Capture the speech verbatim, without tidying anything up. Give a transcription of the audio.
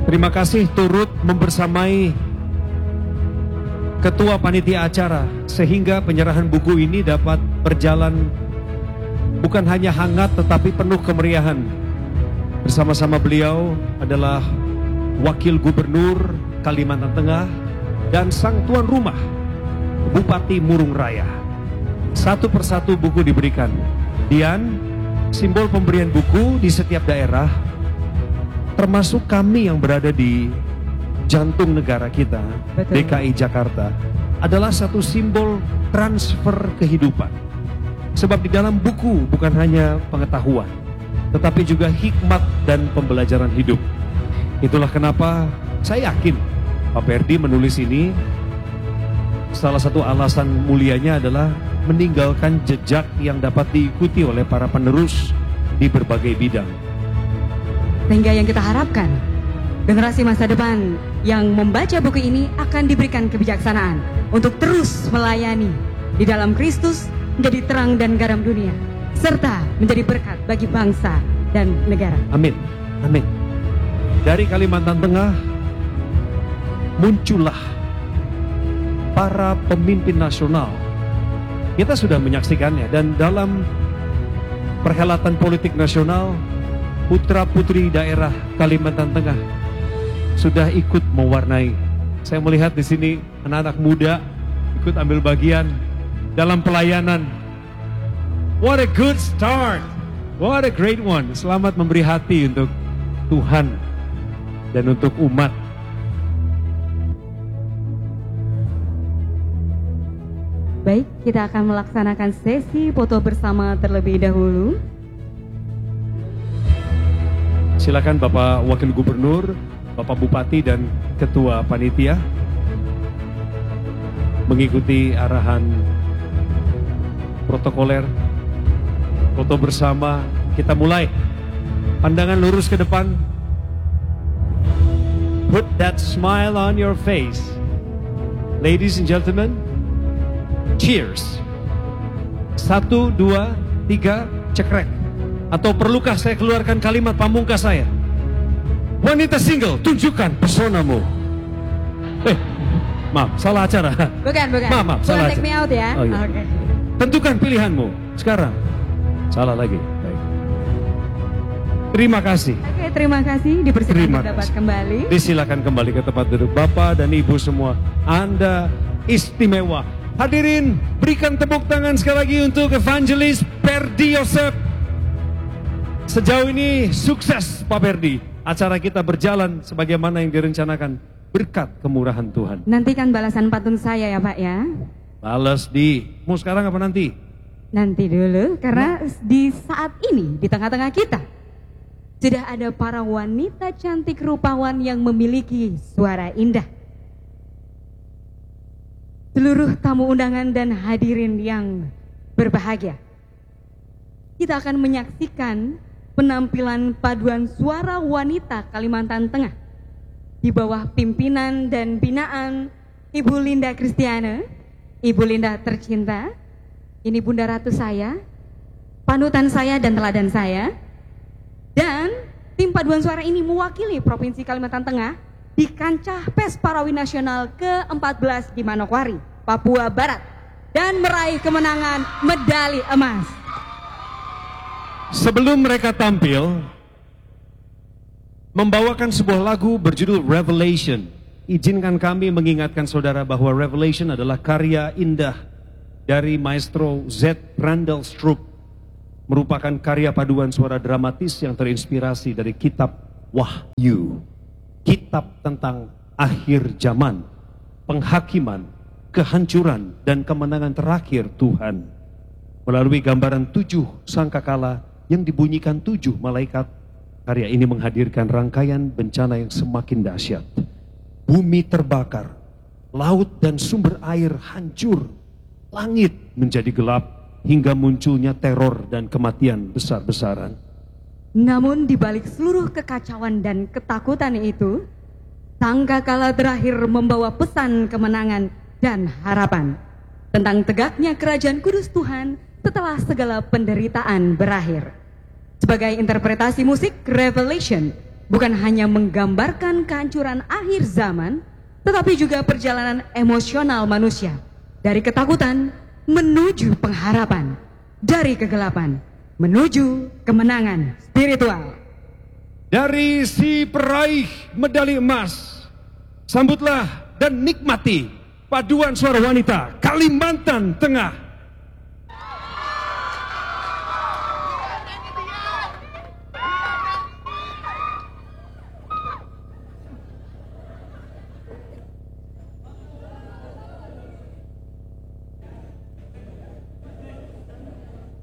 Terima kasih turut membersamai Ketua Panitia Acara sehingga penyerahan buku ini dapat berjalan bukan hanya hangat tetapi penuh kemeriahan. Bersama-sama beliau adalah Wakil Gubernur Kalimantan Tengah dan sang tuan rumah Bupati Murung Raya. Satu persatu buku diberikan. Dian, simbol pemberian buku di setiap daerah, termasuk kami yang berada di jantung negara kita, betul, D K I Jakarta, adalah satu simbol transfer kehidupan. Sebab di dalam buku bukan hanya pengetahuan, tetapi juga hikmat dan pembelajaran hidup. Itulah kenapa saya yakin Pak Perdi menulis ini. Salah satu alasan mulianya adalah meninggalkan jejak yang dapat diikuti oleh para penerus di berbagai bidang. Sehingga yang kita harapkan, generasi masa depan yang membaca buku ini akan diberikan kebijaksanaan untuk terus melayani di dalam Kristus, menjadi terang dan garam dunia, serta menjadi berkat bagi bangsa dan negara. Amin, amin. Dari Kalimantan Tengah muncullah para pemimpin nasional. Kita sudah menyaksikannya, dan dalam perhelatan politik nasional, putra-putri daerah Kalimantan Tengah sudah ikut mewarnai. Saya melihat di sini anak-anak muda ikut ambil bagian dalam pelayanan. What a good start. What a great one. Selamat memberi hati untuk Tuhan dan untuk umat. Baik, kita akan melaksanakan sesi foto bersama terlebih dahulu. Silakan Bapak Wakil Gubernur, Bapak Bupati dan Ketua Panitia mengikuti arahan protokoler. Foto bersama, kita mulai. Pandangan lurus ke depan. Put that smile on your face. Ladies and gentlemen, cheers. Satu, dua, tiga, cekrek. Atau perlukah saya keluarkan kalimat pamungkas saya? Wanita single, tunjukkan personamu. Eh, maaf, salah acara. Bukan, bukan. Maaf, maaf, salah take acara. me out ya. Oh, iya. Oke. Tentukan pilihanmu sekarang. Salah lagi. Baik. Terima kasih. Oke, terima kasih. Dipersilakan Terima dapat kasih. kembali. Disilakan kembali ke tempat duduk. Bapak dan Ibu semua, Anda istimewa. Hadirin, berikan tepuk tangan sekali lagi untuk Evangelis Perdi Yosef. Sejauh ini sukses Pak Perdi. Acara kita berjalan sebagaimana yang direncanakan berkat kemurahan Tuhan. Nantikan balasan pantun saya ya Pak ya. Balas di, mau sekarang apa nanti? Nanti dulu, karena di saat ini di tengah-tengah kita sudah ada para wanita cantik rupawan yang memiliki suara indah. Seluruh tamu undangan dan hadirin yang berbahagia, kita akan menyaksikan penampilan paduan suara wanita Kalimantan Tengah di bawah pimpinan dan binaan Ibu Linda Kristiana, Ibu Linda tercinta. Ini Bunda Ratu saya, panutan saya dan teladan saya. Dan tim paduan suara ini mewakili Provinsi Kalimantan Tengah di kancah Pes Parawi Nasional ke empat belas di Manokwari, Papua Barat, dan meraih kemenangan medali emas. Sebelum mereka tampil membawakan sebuah lagu berjudul Revelation, izinkan kami mengingatkan saudara bahwa Revelation adalah karya indah dari Maestro Z. Randall Stroop, merupakan karya paduan suara dramatis yang terinspirasi dari kitab Wahyu, kitab tentang akhir zaman, penghakiman, kehancuran, dan kemenangan terakhir Tuhan. Melalui gambaran tujuh sangkakala yang dibunyikan tujuh malaikat, karya ini menghadirkan rangkaian bencana yang semakin dahsyat. Bumi terbakar, laut dan sumber air hancur, langit menjadi gelap, hingga munculnya teror dan kematian besar-besaran. Namun di balik seluruh kekacauan dan ketakutan itu, sangkakala terakhir membawa pesan kemenangan dan harapan tentang tegaknya kerajaan kudus Tuhan setelah segala penderitaan berakhir. Sebagai interpretasi musik Revelation bukan hanya menggambarkan kehancuran akhir zaman, tetapi juga perjalanan emosional manusia dari ketakutan menuju pengharapan, dari kegelapan menuju kemenangan spiritual. Dari si peraih medali emas, sambutlah dan nikmati paduan suara wanita Kalimantan Tengah.